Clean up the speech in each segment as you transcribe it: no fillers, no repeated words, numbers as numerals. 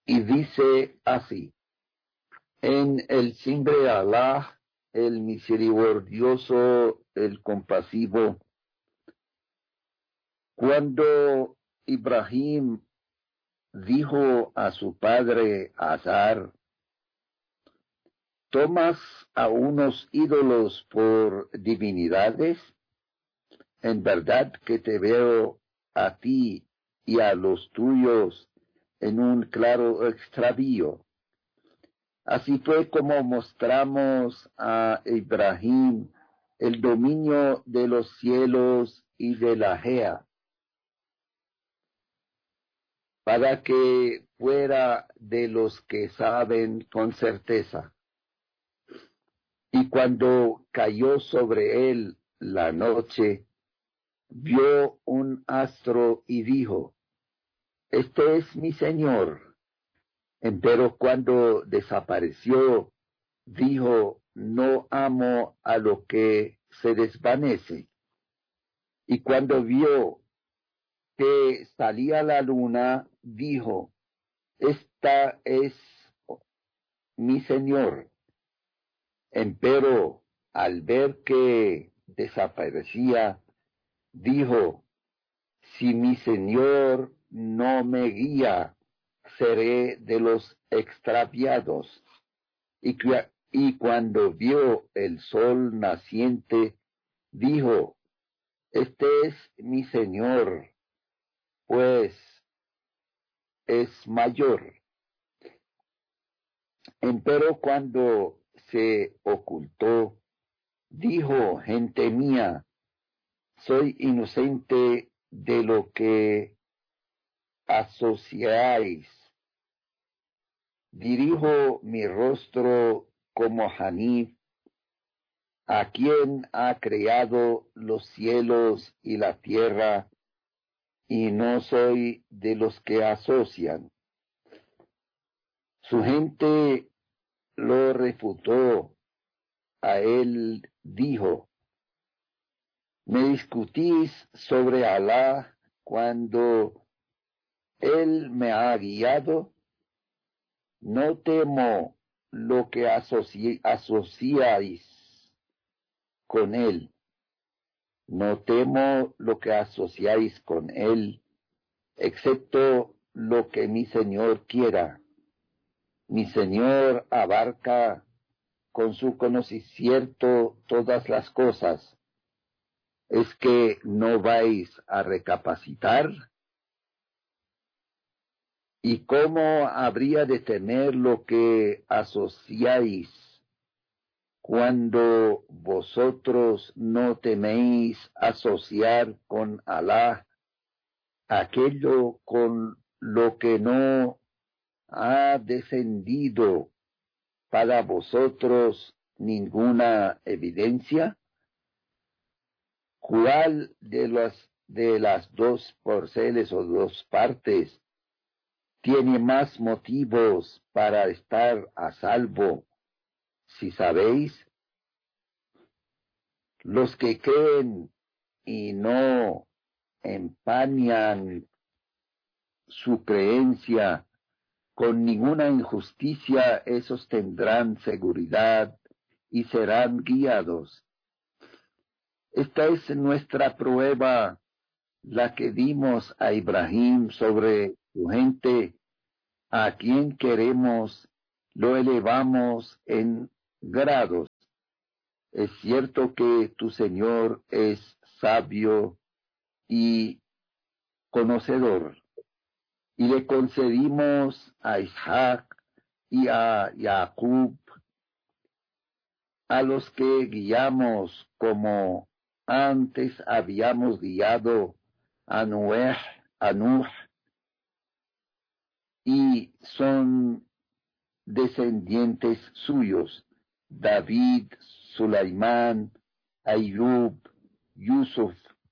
y dice así: en el nombre de Alá, el misericordioso, el compasivo. Cuando Ibrahim dijo a su padre Azar: ¿tomas a unos ídolos por divinidades? En verdad que te veo a ti y a los tuyos en un claro extravío. Así fue como mostramos a Ibrahim el dominio de los cielos y de la Gea, para que fuera de los que saben con certeza. Y cuando cayó sobre él la noche, vio un astro y dijo: este es mi Señor. Empero cuando desapareció, dijo: no amo a lo que se desvanece. Y cuando vio que salía la luna, dijo: esta es mi Señor. Empero al ver que desaparecía, dijo: si mi Señor no me guía, seré de los extraviados. Y cuando vio el sol naciente, dijo: este es mi Señor, pues es mayor. Empero cuando se ocultó, dijo: gente mía, soy inocente de lo que asociáis. Dirijo mi rostro como Hanif, a quien ha creado los cielos y la tierra, y no soy de los que asocian. Su gente lo refutó. A él dijo: ¿me discutís sobre Alá cuando él me ha guiado? No temo lo que asociáis con él. No temo lo que asociáis con él, excepto lo que mi Señor quiera. Mi Señor abarca con su conocimiento todas las cosas. ¿Es que no vais a recapacitar? ¿Y cómo habría de temer lo que asociáis cuando vosotros no teméis asociar con Alá aquello con lo que no ha descendido para vosotros ninguna evidencia? ¿Cuál de las dos porceles o dos partes tiene más motivos para estar a salvo? Si sabéis, los que creen y no empañan su creencia con ninguna injusticia, esos tendrán seguridad y serán guiados. Esta es nuestra prueba, la que dimos a Ibrahim sobre su gente, a quien queremos lo elevamos en grados. Es cierto que tu Señor es sabio y conocedor. Y le concedimos a Isaac y a Jacob, a los que guiamos como antes habíamos guiado a Nuh, y son descendientes suyos: David, Sulaimán, Ayub, Yusuf,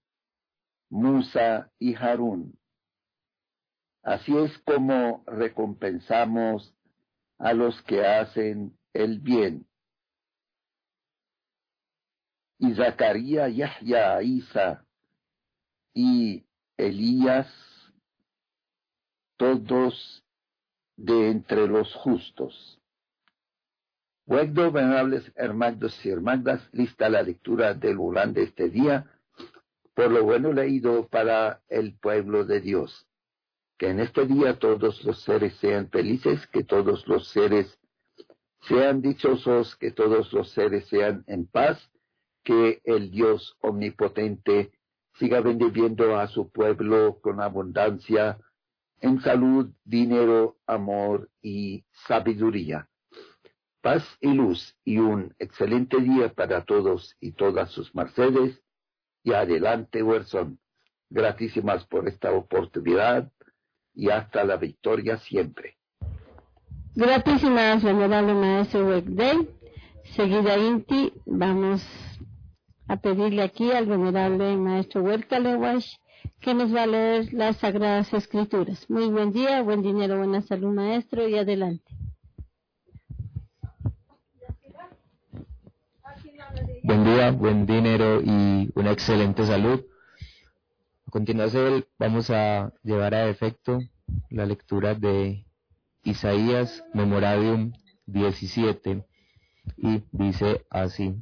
Musa y Harún. Así es como recompensamos a los que hacen el bien. Y Zacarías, Yahya, Isa y Elías, todos de entre los justos. Bueno, venerables hermanos y hermanas, lista la lectura del Uran de este día, por lo bueno leído para el pueblo de Dios. Que en este día todos los seres sean felices, que todos los seres sean dichosos, que todos los seres sean en paz, que el Dios omnipotente siga bendiciendo a su pueblo con abundancia en salud, dinero, amor y sabiduría. Paz y luz y un excelente día para todos y todas sus mercedes. Y adelante, Werson. Gratísimas por esta oportunidad y hasta la victoria siempre. Gratísimas, venerable maestro Wegday. Seguida Inti, vamos a pedirle aquí al venerable maestro Huercalewash que nos va a leer las Sagradas Escrituras. Muy buen día, buen dinero, buena salud, maestro, y adelante. Buen día, buen dinero y una excelente salud. A continuación vamos a llevar a efecto la lectura de Isaías Memoradium 17 y dice así: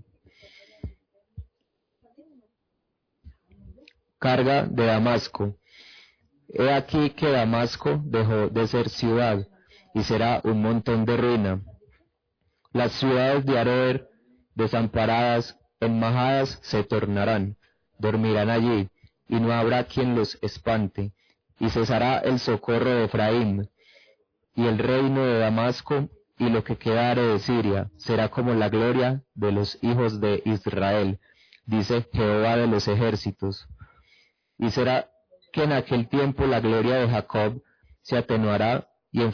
Carga de Damasco. He aquí que Damasco dejó de ser ciudad y será un montón de ruina. Las ciudades de Aroer, desamparadas, enmajadas, se tornarán, dormirán allí, y no habrá quien los espante, y cesará el socorro de Efraín, y el reino de Damasco, y lo que quedare de Siria, será como la gloria de los hijos de Israel, dice Jehová de los ejércitos. Y será que en aquel tiempo la gloria de Jacob se atenuará, y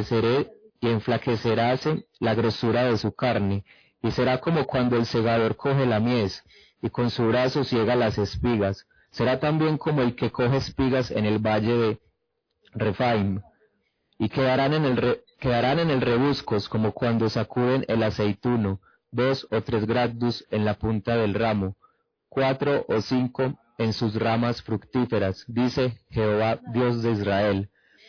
enflaqueceráse la grosura de su carne, y será como cuando el segador coge la mies, y con su brazo ciega las espigas. Será también como el que coge espigas en el valle de Refaim, y quedarán en el rebuscos, como cuando sacuden el aceituno, 2 o 3 gracdus en la punta del ramo, 4 o 5 en sus ramas fructíferas, dice Jehová Dios de Israel.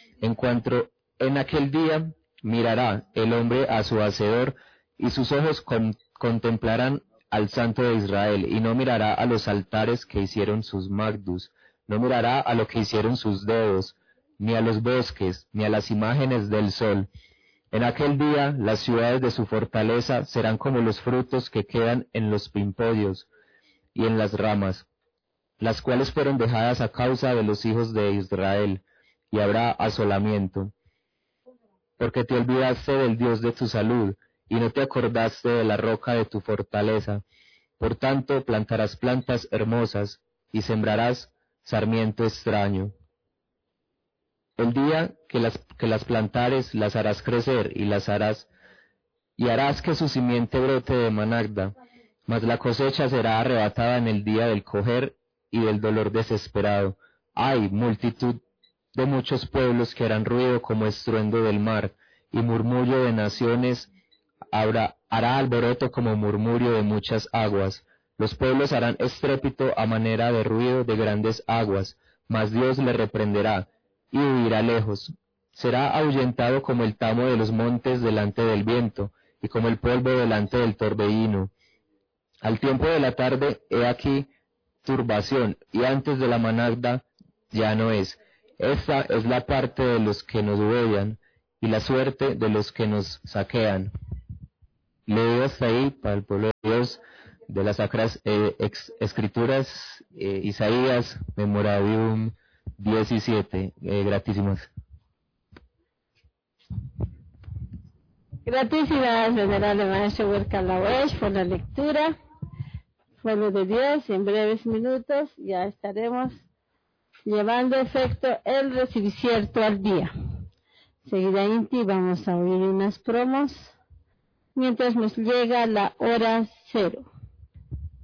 En aquel día mirará el hombre a su hacedor, y sus ojos contemplarán al Santo de Israel, y no mirará a los altares que hicieron sus magdus, no mirará a lo que hicieron sus dedos, ni a los bosques, ni a las imágenes del sol. En aquel día las ciudades de su fortaleza serán como los frutos que quedan en los pimpollos y en las ramas, las cuales fueron dejadas a causa de los hijos de Israel, y habrá asolamiento. Porque te olvidaste del Dios de tu salud, y no te acordaste de la roca de tu fortaleza. Por tanto, plantarás plantas hermosas, y sembrarás sarmiento extraño. El día que las plantares, las harás crecer, y harás que su simiente brote de Managda, mas la cosecha será arrebatada en el día del coger y del dolor desesperado. Hay multitud de muchos pueblos que harán ruido como estruendo del mar, y murmullo de naciones hará alboroto como murmurio de muchas aguas. Los pueblos harán estrépito a manera de ruido de grandes aguas, mas Dios le reprenderá, y huirá lejos. Será ahuyentado como el tamo de los montes delante del viento, y como el polvo delante del torbellino. Al tiempo de la tarde, he aquí turbación, y antes de la managda ya no es. Esta es la parte de los que nos huellan, y la suerte de los que nos saquean. Leo hasta ahí para el pueblo de Dios de las Sacras Escrituras, Isaías Memoradium 17. Gratísimas. Gratísimas, venerable maestro Huercalawesh, por la lectura. Pueblo de Dios, en breves minutos ya estaremos llevando efecto el recibicierto al día. Seguidamente vamos a oír unas promos mientras nos llega la hora 0.